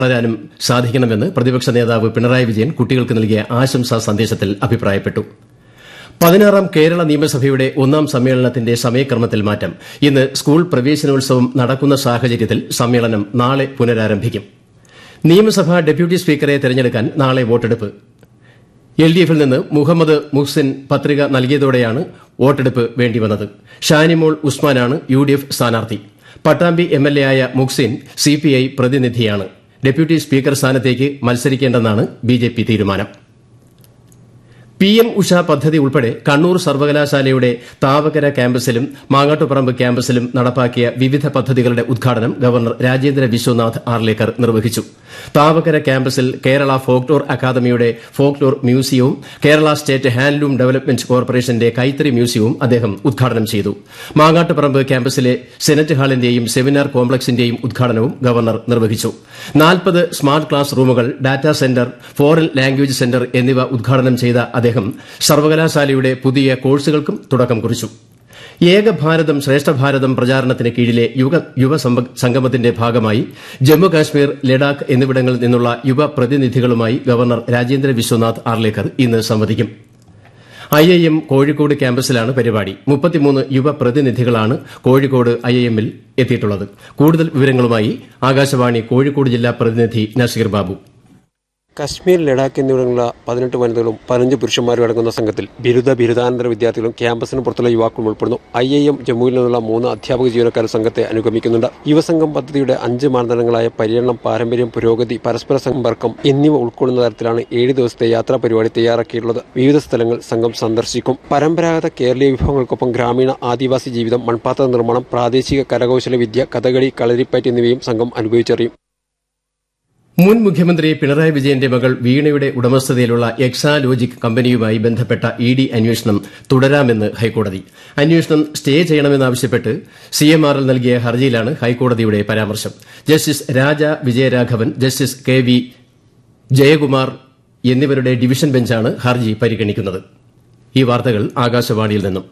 വളരാനും സാധിക്കണമെന്ന് പ്രതിപക്ഷ നേതാവ് പിണറായി വിജയൻ കുട്ടികൾക്ക് നൽകിയ ആശംസാ സന്ദേശത്തിൽ അഭിപ്രായപ്പെട്ടു. 16ാം കേരള നിയമസഭയുടെ 1ാം സമ്മേളനത്തിന്റെ സമയക്രമത്തിൽ മാറ്റം. ഇന്ന് സ്കൂൾ പ്രവേശനോത്സവം നടക്കുന്ന സാഹചര്യത്തിൽ സമ്മേളനം നാളെ പുനരാരംഭിക്കും. നിയമസഭാ ഡെപ്യൂട്ടി സ്പീക്കറെ തെരഞ്ഞെടുക്കാൻ നാളെ വോട്ടെടുപ്പ്. എൽഡിഎഫിൽ നിന്ന് മുഹമ്മദ് മുഹ്സിൻ പത്രിക നൽകിയതോടെയാണ് വോട്ടെടുപ്പ് വേണ്ടിവന്നത്. ഷാനിമോൾ ഉസ്മാനാണ് യുഡിഎഫ് സ്ഥാനാർത്ഥി. പട്ടാമ്പി എംഎൽഎ ആയ മുഹ്സിൻ സിപിഐ പ്രതിനിധിയാണ്. ഡെപ്യൂട്ടി സ്പീക്കർ സ്ഥാനത്തേക്ക് മത്സരിക്കേണ്ടെന്നാണ് ബിജെപി തീരുമാനം. പിഎം ഉഷ പദ്ധതി ഉൾപ്പെടെ കണ്ണൂർ സർവകലാശാലയുടെ താവക്കര ക്യാമ്പസിലും മാങ്ങാട്ടുപറമ്പ് ക്യാമ്പസിലും നടപ്പാക്കിയ വിവിധ പദ്ധതികളുടെ ഉദ്ഘാടനം ഗവർണർ രാജേന്ദ്ര വിശ്വനാഥ് ആർലേക്കർ നിർവഹിച്ചു. താവക്കര ക്യാമ്പസിൽ കേരള ഫോക്ലോർ അക്കാദമിയുടെ folklore മ്യൂസിയവും Kerala state handloom development കോർപ്പറേഷന്റെ കൈത്തറി മ്യൂസിയവും അദ്ദേഹം ഉദ്ഘാടനം ചെയ്തു. മാങ്ങാട്ടുപറമ്പ് ക്യാമ്പസിലെ സെനറ്റ് ഹാളിന്റെയും സെമിനാർ കോംപ്ലക്സിന്റെയും ഉദ്ഘാടനവും ഗവർണർ നിർവഹിച്ചു. 40 സ്മാർട്ട് ക്ലാസ് റൂമുകൾ, data centre, foreign language centre എന്നിവ ഉദ്ഘാടനം ചെയ്ത അദ്ദേഹം സർവകലാശാലയുടെ പുതിയ കോഴ്സുകൾക്കും തുടക്കം കുറിച്ചു. ഏക ഭാരതം ശ്രേഷ്ഠ ഭാരതം പ്രചാരണത്തിന് കീഴിലെ യുവ സംഗമത്തിന്റെ ഭാഗമായി ജമ്മുകാശ്മീർ, ലഡാക്ക് എന്നിവിടങ്ങളിൽ നിന്നുള്ള യുവ പ്രതിനിധികളുമായി ഗവർണർ രാജേന്ദ്ര വിശ്വനാഥ് ആർലേക്കർ ഇന്ന് സംവദിക്കും. ഐഐഎം കോഴിക്കോട് ക്യാമ്പസിലാണ് പരിപാടി. 33 യുവ പ്രതിനിധികളാണ് കോഴിക്കോട് ഐഐഎമ്മിൽ എത്തിയിട്ടുള്ളത്. കൂടുതൽ വിവരങ്ങളുമായി ആകാശവാണി കോഴിക്കോട് ജില്ലാ പ്രതിനിധി നസീർ ബാബു. കശ്മീർ, ലഡാക്ക് എന്നിവിടങ്ങളിലുള്ള 18 വനിതകളും 15 പുരുഷന്മാരും അടങ്ങുന്ന സംഘത്തിൽ ബിരുദാനന്തര വിദ്യാർത്ഥികളും ക്യാമ്പസിന് പുറത്തുള്ള യുവാക്കളും ഉൾപ്പെടുന്നു. ഐഐഎം ജമ്മുവിൽ നിന്നുള്ള 3 അധ്യാപക ജീവനക്കാർ സംഘത്തെ അനുഗമിക്കുന്നുണ്ട്. യുവസംഘം പദ്ധതിയുടെ 5 മാനദണ്ഡങ്ങളായ പര്യടനം, പാരമ്പര്യം, പുരോഗതി, പരസ്പര സമ്പർക്കം എന്നിവ ഉൾക്കൊള്ളുന്ന തരത്തിലാണ് 7 ദിവസത്തെ യാത്രാ പരിപാടി തയ്യാറാക്കിയിട്ടുള്ളത്. വിവിധ സ്ഥലങ്ങൾ സംഘം സന്ദർശിക്കും. പരമ്പരാഗത കേരളീയ വിഭവങ്ങൾക്കൊപ്പം ഗ്രാമീണ ആദിവാസി ജീവിതം, മൺപാത്ര നിർമ്മാണം, പ്രാദേശിക കരകൌശല വിദ്യ, കഥകളി, കളരിപ്പയറ്റ് എന്നിവയും സംഘം അനുഭവിച്ചറിയും. മുൻ മുഖ്യമന്ത്രി പിണറായി വിജയന്റെ മകൾ വീണയുടെ ഉടമസ്ഥതയിലുള്ള എക്സാലോജിക് കമ്പനിയുമായി ബന്ധപ്പെട്ട ഇഡി അന്വേഷണം തുടരാമെന്ന് ഹൈക്കോടതി. അന്വേഷണം സ്റ്റേ ചെയ്യണമെന്നാവശ്യപ്പെട്ട് സിഎംആർഎൽ നൽകിയ ഹർജിയിലാണ് ഹൈക്കോടതിയുടെ പരാമർശം. ജസ്റ്റിസ് രാജ Vijayaraghavan, justice K V Jayakumar എന്നിവരുടെ ഡിവിഷൻ ബെഞ്ചാണ് ഹർജി പരിഗണിക്കുന്നത്. ഈ വാർത്തകൾ ആകാശവാണിയിൽ നിന്നും.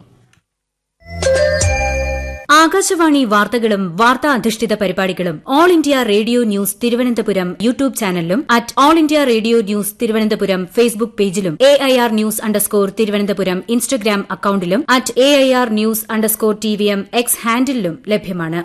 ആകാശവാണി വാർത്തകളും വാർത്താ അധിഷ്ഠിത പരിപാടികളും all India radio news Thiruvananthapuram YouTube ചാനലിലും at all India radio news Thiruvananthapuram Facebook പേജിലും AIR ന്യൂസ് _ ഇൻസ്റ്റഗ്രാം അക്കൌണ്ടിലും at AIR news _TVM X ഹാൻഡിലും ലഭ്യമാണ്.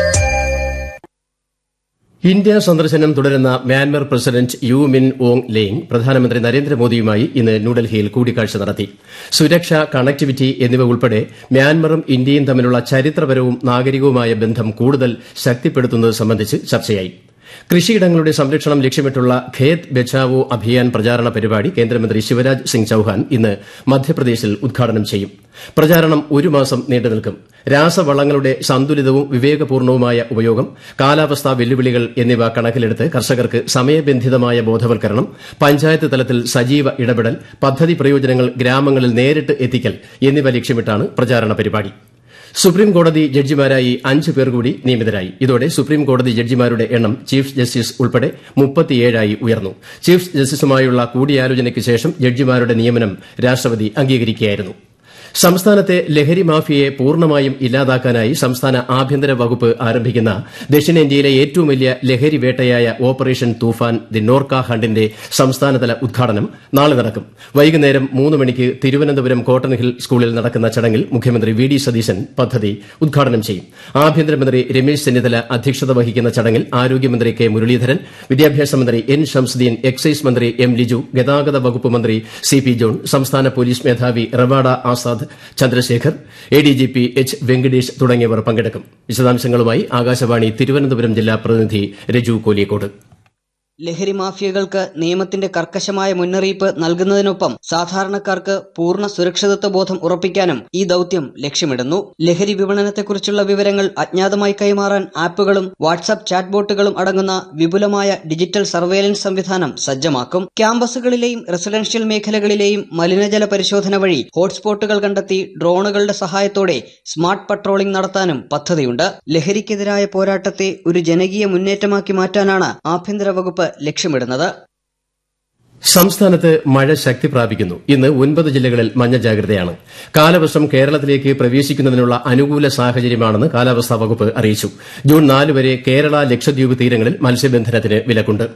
ഇന്ത്യ സന്ദർശനം തുടരുന്ന മ്യാൻമർ പ്രസിഡന്റ് യു മിൻ ഓങ് ലെയ്ങ് പ്രധാനമന്ത്രി നരേന്ദ്രമോദിയുമായി ഇന്ന് ന്യൂഡൽഹിയിൽ കൂടിക്കാഴ്ച നടത്തി. സുരക്ഷ, കണക്ടിവിറ്റി എന്നിവ ഉൾപ്പെടെ മ്യാൻമറും ഇന്ത്യയും തമ്മിലുള്ള ചരിത്രപരവും നാഗരികവുമായ ബന്ധം കൂടുതൽ ശക്തിപ്പെടുത്തുന്നത് സംബന്ധിച്ച് ചർച്ചയായി. കൃഷിയിടങ്ങളുടെ സംരക്ഷണം ലക്ഷ്യമിട്ടുള്ള ഖേത് ബച്ചാവോ അഭിയാൻ പ്രചാരണ പരിപാടി കേന്ദ്രമന്ത്രി ശിവരാജ് സിംഗ് ചൌഹാൻ ഇന്ന് മധ്യപ്രദേശിൽ ഉദ്ഘാടനം ചെയ്യും. പ്രചാരണം 1 മാസം നീണ്ടുനിൽക്കും. രാസവളങ്ങളുടെ സന്തുലിതവും വിവേകപൂർണവുമായ ഉപയോഗം, കാലാവസ്ഥാ വെല്ലുവിളികൾ എന്നിവ കണക്കിലെടുത്ത് കർഷകർക്ക് സമയബന്ധിതമായ ബോധവൽക്കരണം, പഞ്ചായത്ത് തലത്തിൽ സജീവ ഇടപെടൽ, പദ്ധതി പ്രയോജനങ്ങൾ ഗ്രാമങ്ങളിൽ നേരിട്ട് എത്തിക്കൽ എന്നിവ ലക്ഷ്യമിട്ടാണ് പ്രചാരണ പരിപാടി. സുപ്രീംകോടതി ജഡ്ജിമാരായി 5 പേർ കൂടി നിയമിതരായി. ഇതോടെ സുപ്രീംകോടതി ജഡ്ജിമാരുടെ എണ്ണം ചീഫ് ജസ്റ്റിസ് ഉൾപ്പെടെ 37 ഉയർന്നു. ചീഫ് ജസ്റ്റിസുമായുള്ള കൂടിയാലോചനയ്ക്ക് ശേഷം ജഡ്ജിമാരുടെ നിയമനം രാഷ്ട്രപതി അംഗീകരിക്കുകയായിരുന്നു. സംസ്ഥാനത്തെ ലഹരി മാഫിയയെ പൂർണ്ണമായും ഇല്ലാതാക്കാനായി സംസ്ഥാന ആഭ്യന്തര വകുപ്പ് ആരംഭിക്കുന്ന ദക്ഷിണേന്ത്യയിലെ ഏറ്റവും വലിയ ലഹരി വേട്ടയായ ഓപ്പറേഷൻ തൂഫാൻ ദി നോർക്ക ഹണ്ടിന്റെ സംസ്ഥാനതല ഉദ്ഘാടനം നാളെ നടക്കും. വൈകുന്നേരം 3 മണിക്ക് തിരുവനന്തപുരം കോട്ടൺ ഹിൽ സ്കൂളിൽ നടക്കുന്ന ചടങ്ങിൽ മുഖ്യമന്ത്രി വി.ഡി. സതീശൻ പദ്ധതി ഉദ്ഘാടനം ചെയ്യും. ആഭ്യന്തരമന്ത്രി രമേശ് ചെന്നിത്തല അധ്യക്ഷത വഹിക്കുന്ന ചടങ്ങിൽ ആരോഗ്യമന്ത്രി കെ മുരളീധരൻ, വിദ്യാഭ്യാസ മന്ത്രി എൻ ഷംസുദ്ദീൻ, എക്സൈസ് മന്ത്രി എം ലിജു, ഗതാഗത വകുപ്പ് മന്ത്രി സി.പി. ജോൺ, സംസ്ഥാന പോലീസ് മേധാവി റവാഡ ആസാദ് ചന്ദ്രശേഖർ, ADGP H. വെങ്കടേഷ് തുടങ്ങിയവർ പങ്കെടുക്കും. വിശദാംശങ്ങളുമായി ആകാശവാണി തിരുവനന്തപുരം ജില്ലാ പ്രതിനിധി രജു കോലിയക്കോട്. ലഹരി മാഫിയകൾക്ക് നിയമത്തിന്റെ കർക്കശമായ മുന്നറിയിപ്പ് നൽകുന്നതിനൊപ്പം സാധാരണക്കാർക്ക് പൂർണ്ണ സുരക്ഷിതത്വ ബോധം ഉറപ്പിക്കാനും ഈ ദൌത്യം ലക്ഷ്യമിടുന്നു. ലഹരി വിപണനത്തെക്കുറിച്ചുള്ള വിവരങ്ങൾ അജ്ഞാതമായി കൈമാറാൻ ആപ്പുകളും വാട്സ്ആപ്പ് ചാറ്റ് ബോട്ടുകളും അടങ്ങുന്ന വിപുലമായ ഡിജിറ്റൽ സർവേലൻസ് സംവിധാനം സജ്ജമാക്കും. ക്യാമ്പസുകളിലെയും റെസിഡൻഷ്യൽ മേഖലകളിലെയും മലിനജല പരിശോധന വഴി ഹോട്ട്സ്പോട്ടുകൾ കണ്ടെത്തി ഡ്രോണുകളുടെ സഹായത്തോടെ സ്മാർട്ട് പട്രോളിംഗ് നടത്താനും പദ്ധതിയുണ്ട്. ലഹരിക്കെതിരായ പോരാട്ടത്തെ ഒരു ജനകീയ മുന്നേറ്റമാക്കി മാറ്റാനാണ് ആഭ്യന്തര വകുപ്പ് ലക്ഷ്യമിടുന്നത്. സംസ്ഥാനത്ത് മഴ ശക്തി പ്രാപിക്കുന്നു. ഇന്ന് 9 ജില്ലകളിൽ മഞ്ഞ ജാഗ്രതയാണ്. കാലവർഷം കേരളത്തിലേക്ക് പ്രവേശിക്കുന്നതിനുള്ള അനുകൂല സാഹചര്യമാണെന്ന് കാലാവസ്ഥാ വകുപ്പ് അറിയിച്ചു. ജൂൺ 4 വരെ കേരള, ലക്ഷദ്വീപ് തീരങ്ങളിൽ മത്സ്യബന്ധനത്തിന് വിലക്കുണ്ട്.